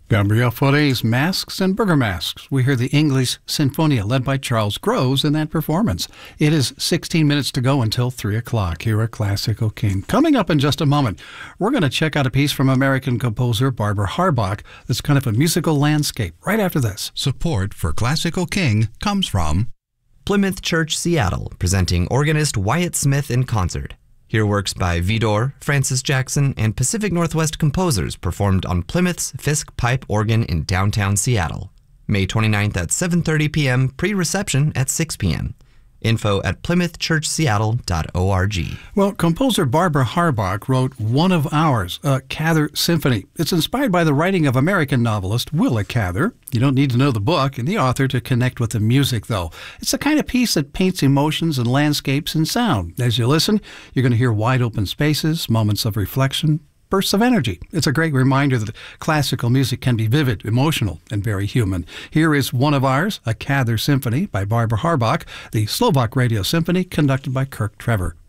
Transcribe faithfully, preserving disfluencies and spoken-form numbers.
Gabriel Fauré's Masks and Burger Masks. We hear the English Sinfonia led by Charles Groves in that performance. It is sixteen minutes to go until three o'clock here at Classical King. Coming up in just a moment, we're going to check out a piece from American composer Barbara Harbach that's kind of a musical landscape right after this. Support for Classical King comes from Plymouth Church, Seattle, presenting organist Wyatt Smith in concert. Hear works by Vidor, Francis Jackson, and Pacific Northwest composers performed on Plymouth's Fisk Pipe Organ in downtown Seattle. May twenty-ninth at seven thirty p.m., pre-reception at six p.m. Info at plymouth church seattle dot org. Well, composer Barbara Harbach wrote One of Ours, a Cather symphony. It's inspired by the writing of American novelist Willa Cather. You don't need to know the book and the author to connect with the music, though. It's the kind of piece that paints emotions and landscapes in sound. As you listen, you're going to hear wide open spaces, moments of reflection, bursts of energy. It's a great reminder that classical music can be vivid, emotional, and very human. Here is One of Ours, a Cather symphony by Barbara Harbach, the Slovak Radio Symphony conducted by Kirk Trevor.